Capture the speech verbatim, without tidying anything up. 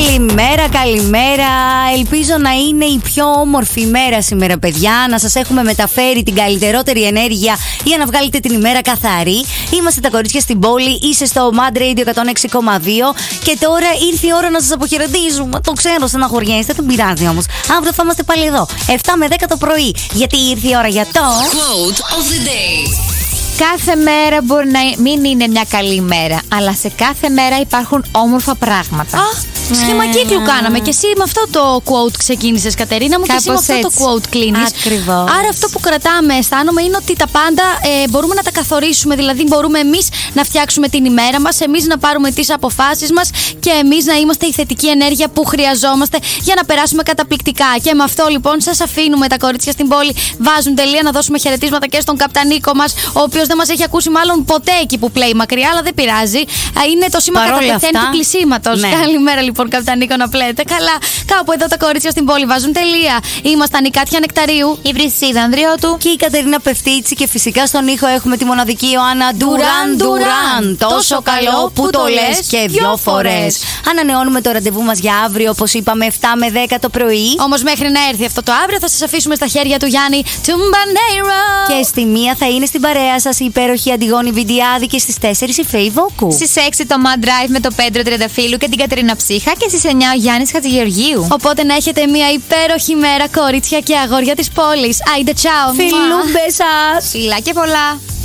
Καλημέρα, καλημέρα. Ελπίζω να είναι η πιο όμορφη ημέρα σήμερα, παιδιά. Να σας έχουμε μεταφέρει την καλύτερότερη ενέργεια για να βγάλετε την ημέρα καθαρή. Είμαστε τα κορίτσια στην πόλη. Είσαι στο Mad Radio εκατόν έξι κόμμα δύο. Και τώρα ήρθε η ώρα να σας αποχαιρετήσουμε. Το ξέρω, στεναχωριέστε, δεν πειράζει όμως. Αύριο θα είμαστε πάλι εδώ, εφτά με δέκα το πρωί. Γιατί ήρθε η ώρα για το Quote of the day. Κάθε μέρα μπορεί να μην είναι μια καλή μέρα, αλλά σε κάθε μέρα υπάρχουν όμορφα πράγματα. Α, σχήμα κύκλου κάναμε. Και εσύ με αυτό το quote ξεκίνησες, Κατερίνα μου, και εσύ με αυτό το quote κλείνεις. Ακριβώς. Άρα αυτό που κρατάμε, αισθάνομαι, είναι ότι τα πάντα ε, μπορούμε να τα καθορίσουμε. Δηλαδή, μπορούμε εμείς να φτιάξουμε την ημέρα μας, εμείς να πάρουμε τις αποφάσεις μας και εμείς να είμαστε η θετική ενέργεια που χρειαζόμαστε για να περάσουμε καταπληκτικά. Και με αυτό λοιπόν σας αφήνουμε. Τα κορίτσια στην πόλη βάζουν τελεία. Να δώσουμε χαιρετίσματα και στον καπτανίκο μας, ο οποίος δεν μας έχει ακούσει μάλλον ποτέ εκεί που πλέει μακριά, αλλά δεν πειράζει. Είναι το σήμα κατά τεθέν του κλεισίματος. Ναι. Καλημέρα λοιπόν, καπτανίκο, να πλέτε. Καλά, κάπου εδώ τα κορίτσια στην πόλη βάζουν τελεία. Ήμασταν η Κάτια Νεκταρίου, η Βρυσίδα Ανδριώτου και η Κατερίνα Πεφτίτσι. Και φυσικά στον ήχο έχουμε τη μοναδική Ιωάννα Ντουράν Ντουράν. Τόσο καλό που το λες και δυο φορές. Ανανεώνουμε το ραντεβού μας για αύριο, όπως είπαμε, εφτά με δέκα το πρωί. Όμως μέχρι να έρθει αυτό το αύριο θα σας αφήσουμε στα χέρια του Γιάννη Τουμπανέιρο. Και στη μία θα είναι στην παρέα σας η υπέροχη Αντιγόνη Βιντιάδη και στις τέσσερις η Φέη Βόκου. Στις έξι το Mad Drive με το Πέντρο Τριανταφύλου και την Κατερίνα Ψύχα και στις εννιά ο Γιάννης Χατζηγεωργίου. Οπότε να έχετε μια υπέροχη μέρα, κορίτσια και αγόρια της πόλης. Άιντε, τσάου. Φιλούμπες σας. Φιλά και πολλά.